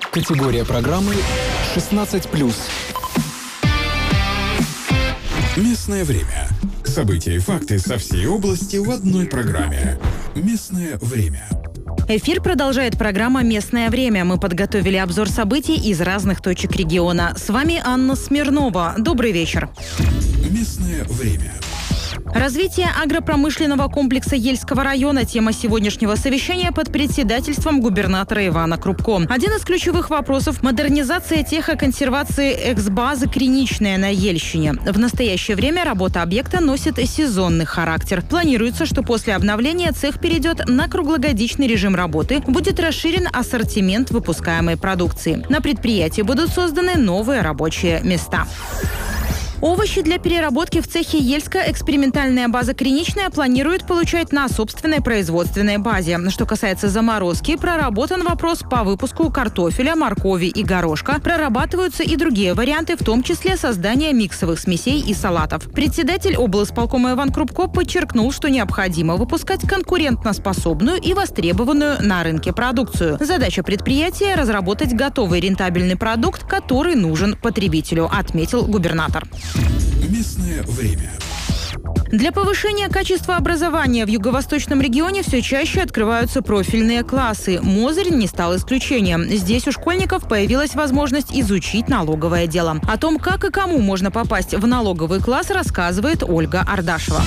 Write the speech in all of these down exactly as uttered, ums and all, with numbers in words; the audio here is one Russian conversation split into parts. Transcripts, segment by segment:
Категория программы шестнадцать плюс. Местное время. События и факты со всей области в одной программе. Местное время. Эфир продолжает программа «Местное время». Мы подготовили обзор событий из разных точек региона. С вами Анна Смирнова. Добрый вечер. Местное время. Развитие агропромышленного комплекса Ельского района – тема сегодняшнего совещания под председательством губернатора Ивана Крупко. Один из ключевых вопросов – модернизация техоконсервации экс-базы «Криничная» на Ельщине. В настоящее время работа объекта носит сезонный характер. Планируется, что после обновления цех перейдет на круглогодичный режим работы, будет расширен ассортимент выпускаемой продукции. На предприятии будут созданы новые рабочие места. Овощи для переработки в цехе Ельска экспериментальная база «Криничная» планирует получать на собственной производственной базе. Что касается заморозки, проработан вопрос по выпуску картофеля, моркови и горошка. Прорабатываются и другие варианты, в том числе создание миксовых смесей и салатов. Председатель облсполкома Иван Крупко подчеркнул, что необходимо выпускать конкурентноспособную и востребованную на рынке продукцию. Задача предприятия – разработать готовый рентабельный продукт, который нужен потребителю, отметил губернатор. Местное время. Для повышения качества образования в юго-восточном регионе все чаще открываются профильные классы. Мозырь не стал исключением. Здесь у школьников появилась возможность изучить налоговое дело. О том, как и кому можно попасть в налоговый класс, рассказывает Ольга Ардашева.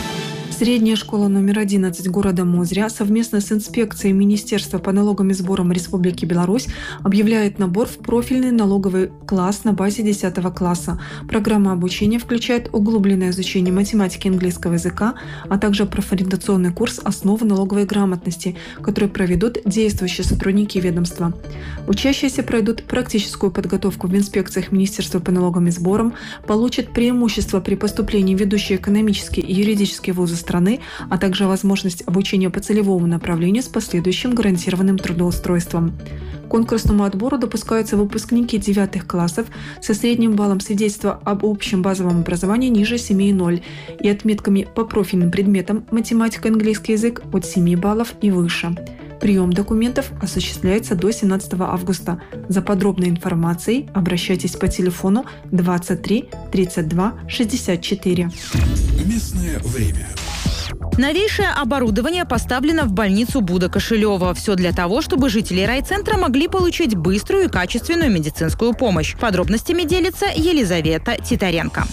Средняя школа номер одиннадцать города Мозыря совместно с инспекцией Министерства по налогам и сборам Республики Беларусь объявляет набор в профильный налоговый класс на базе десятого класса. Программа обучения включает углубленное изучение математики и английского языка, а также профориентационный курс «Основы налоговой грамотности», который проведут действующие сотрудники ведомства. Учащиеся пройдут практическую подготовку в инспекциях Министерства по налогам и сборам, получат преимущества при поступлении в ведущие экономические и юридические вузы страны, а также возможность обучения по целевому направлению с последующим гарантированным трудоустройством. К конкурсному отбору допускаются выпускники девятых классов со средним баллом свидетельства об общем базовом образовании ниже семь и ноль и отметками по профильным предметам математика и английский язык от семи баллов и выше. Прием документов осуществляется до семнадцатого августа. За подробной информацией обращайтесь по телефону двадцать три тридцать два шестьдесят четыре. Местное время. Новейшее оборудование поставлено в больницу Буда-Кошелева. Все для того, чтобы жители райцентра могли получить быструю и качественную медицинскую помощь. Подробностями делится Елизавета Титаренко.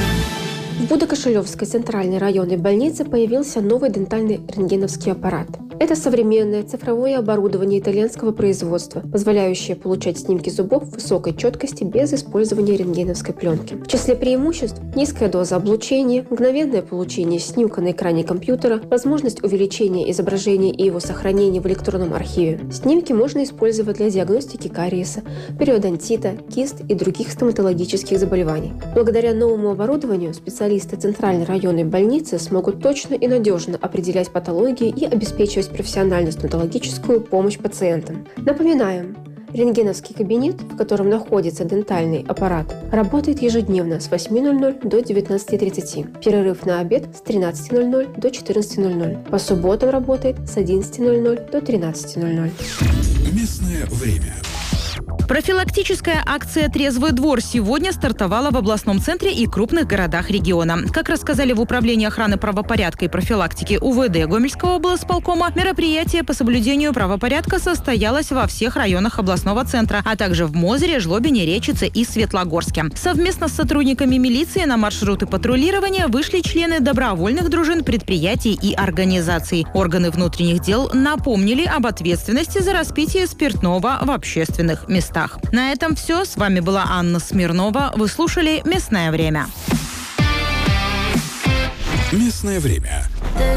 В Будо-Кошелевской центральной районной больнице появился новый дентальный рентгеновский аппарат. Это современное цифровое оборудование итальянского производства, позволяющее получать снимки зубов высокой четкости без использования рентгеновской пленки. В числе преимуществ – низкая доза облучения, мгновенное получение снимка на экране компьютера, возможность увеличения изображения и его сохранения в электронном архиве. Снимки можно использовать для диагностики кариеса, периодонтита, кист и других стоматологических заболеваний. Благодаря новому оборудованию специалисты Центральной районной больницы смогут точно и надежно определять патологии и обеспечивать профессиональную стоматологическую помощь пациентам. Напоминаем, рентгеновский кабинет, в котором находится дентальный аппарат, работает ежедневно с восьми ноль-ноль до девятнадцати тридцати. Перерыв на обед с тринадцати ноль-ноль до четырнадцати ноль-ноль. По субботам работает с одиннадцати ноль-ноль до тринадцати ноль-ноль. Местное время. Профилактическая акция «Трезвый двор» сегодня стартовала в областном центре и крупных городах региона. Как рассказали в Управлении охраны правопорядка и профилактики УВД Гомельского облсполкома, мероприятие по соблюдению правопорядка состоялось во всех районах областного центра, а также в Мозыре, Жлобине, Речице и Светлогорске. Совместно с сотрудниками милиции на маршруты патрулирования вышли члены добровольных дружин, предприятий и организаций. Органы внутренних дел напомнили об ответственности за распитие спиртного в общественных местах. На этом все. С вами была Анна Смирнова. Вы слушали «Местное время». Местное время.